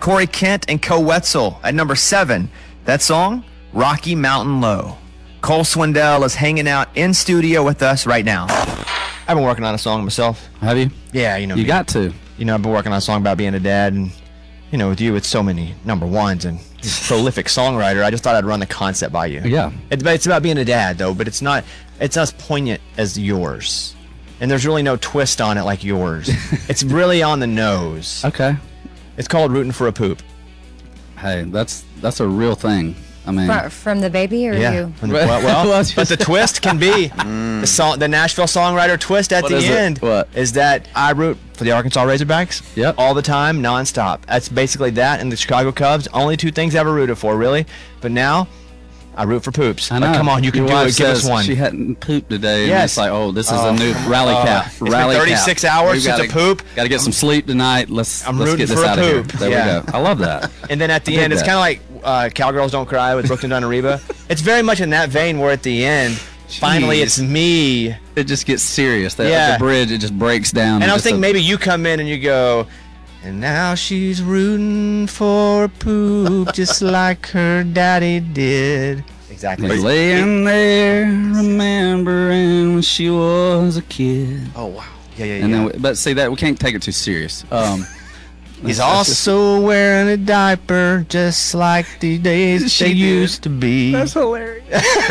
Corey Kent and Co Wetzel at number 7. That song, Rocky Mountain Low. Cole Swindell is hanging out in studio with us right now. I've been working on a song myself. Have you? Yeah, you know. You got to. You know, I've been working on a song about being a dad, and you know, with you, it's so many number ones and prolific songwriter. I just thought I'd run the concept by you. Yeah. It's about being a dad, though, but it's not as poignant as yours. And there's really no twist on it like yours. It's really on the nose. Okay. It's called Rootin' for a Poop. Hey, that's a real thing. I mean, from the baby or you? Well, but the twist can be the Nashville songwriter twist at the end is that I root for the Arkansas Razorbacks all the time, nonstop. That's basically that, and the Chicago Cubs. Only two things I ever rooted for, really. But now I root for poops. I know. Like, come on, you can do it. Give us one. She hadn't pooped today. Yes. And it's like, oh, this is a new rally cap. It's been 36 hours since a poop. Got to get some sleep tonight. Let's get this out of here. There we go. I love that. And then at the end, it's kind of like Cowgirls Don't Cry with Brooklyn Dunn and Reba. It's very much in that vein where at the end, finally it's me. It just gets serious. The bridge, it just breaks down. And I was thinking maybe you come in and you go, and now she's rooting for a poop just like her daddy did. Exactly. He's laying there remembering when she was a kid. Oh, wow. Yeah. And then, but see that we can't take it too serious. He's also wearing a diaper just like the days they used to be. That's hilarious.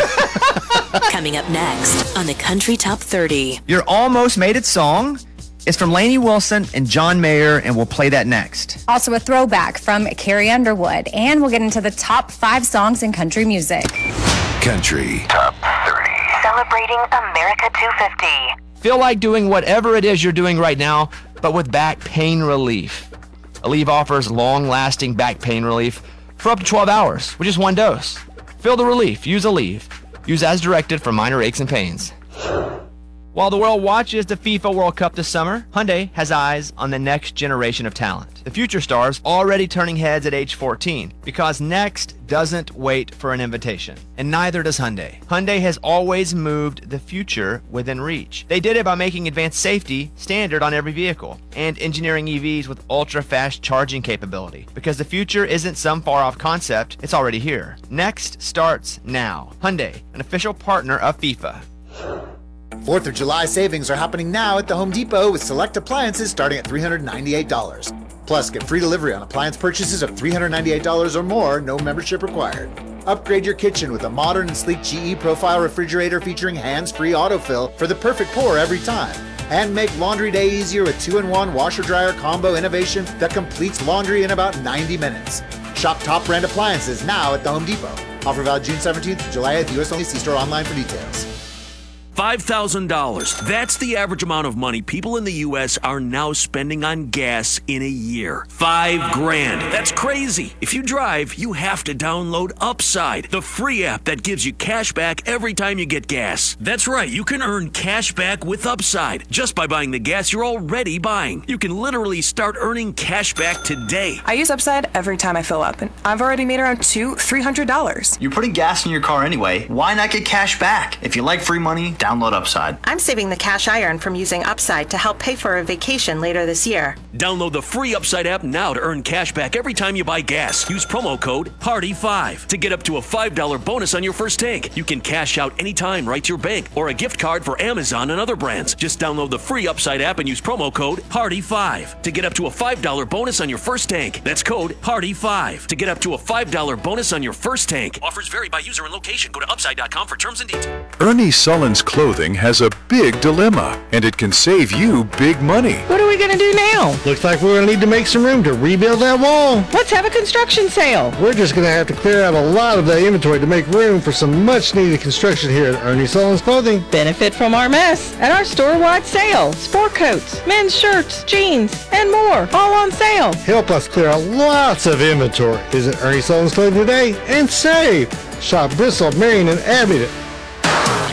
Coming up next on the Country Top 30. Your Almost Made It song is from Lainey Wilson and John Mayer, and we'll play that next. Also a throwback from Carrie Underwood, and we'll get into the top 5 songs in country music. Country Top 30. Celebrating America 250. Feel like doing whatever it is you're doing right now, but with back pain relief. Aleve offers long-lasting back pain relief for up to 12 hours with just one dose. Feel the relief. Use Aleve. Use as directed for minor aches and pains. While the world watches the FIFA World Cup this summer, Hyundai has eyes on the next generation of talent. The future stars already turning heads at age 14 because next doesn't wait for an invitation. And neither does Hyundai. Hyundai has always moved the future within reach. They did it by making advanced safety standard on every vehicle and engineering EVs with ultra-fast charging capability. Because the future isn't some far-off concept, it's already here. Next starts now. Hyundai, an official partner of FIFA. 4th of July savings are happening now at the Home Depot with select appliances starting at $398. Plus, get free delivery on appliance purchases of $398 or more, no membership required. Upgrade your kitchen with a modern and sleek GE Profile refrigerator featuring hands-free autofill for the perfect pour every time. And make laundry day easier with 2-in-1 washer-dryer combo innovation that completes laundry in about 90 minutes. Shop top brand appliances now at the Home Depot. Offer valid June 17th to July 8th. U.S. only. See store online for details. $5,000. That's the average amount of money people in the U.S. are now spending on gas in a year. $5,000. That's crazy. If you drive, you have to download Upside, the free app that gives you cash back every time you get gas. That's right. You can earn cash back with Upside just by buying the gas you're already buying. You can literally start earning cash back today. I use Upside every time I fill up, and I've already made around $300. You're putting gas in your car anyway. Why not get cash back? If you like free money, download Upside. I'm saving the cash I earn from using Upside to help pay for a vacation later this year. Download the free Upside app now to earn cash back every time you buy gas. Use promo code PARTY5 to get up to a $5 bonus on your first tank. You can cash out anytime right to your bank or a gift card for Amazon and other brands. Just download the free Upside app and use promo code PARTY5 to get up to a $5 bonus on your first tank. That's code PARTY5 to get up to a $5 bonus on your first tank. Offers vary by user and location. Go to upside.com for terms and details. Ernie Sullins Clothing has a big dilemma, and it can save you big money. What are we going to do now? Looks like we're going to need to make some room to rebuild that wall. Let's have a construction sale. We're just going to have to clear out a lot of that inventory to make room for some much-needed construction here at Ernie Sullins Clothing. Benefit from our mess at our store-wide sale. Sport coats, men's shirts, jeans, and more, all on sale. Help us clear out lots of inventory. Visit Ernie Sullins Clothing today and save. Shop Bristol, Marion, and Abingdon.